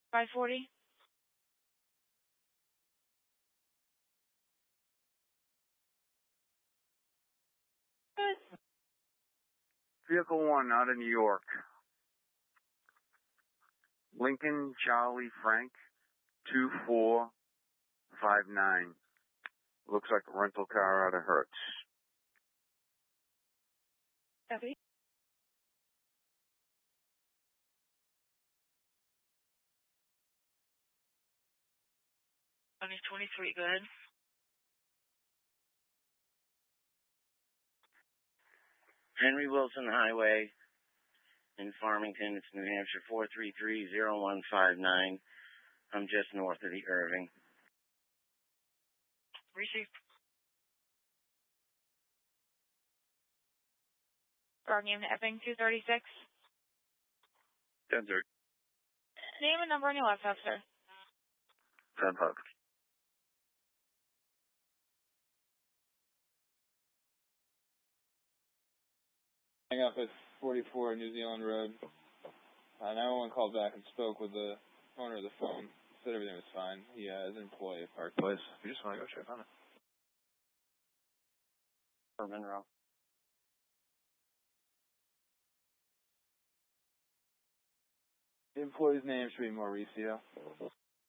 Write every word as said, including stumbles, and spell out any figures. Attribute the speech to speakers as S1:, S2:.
S1: five forty.
S2: Vehicle one out of New York. Lincoln Charlie Frank two four five nine. Looks like a rental car out of Hertz.
S1: Copy. twenty-three, go ahead.
S3: Henry Wilson Highway in Farmington, it's New Hampshire, four three three zero one five nine. I'm just north of the Irving.
S1: Received. Guardian Epping two thirty-six.
S2: ten thirty.
S1: Name and number on your left, officer.
S2: ten five.
S4: Hang up at forty-four New Zealand Road. Uh, nine one one called back and spoke with the owner of the phone. Said everything was fine. He uh, is an employee at Park Place. We just want to go check on it.
S3: For Monroe.
S4: The employee's name should be Mauricio.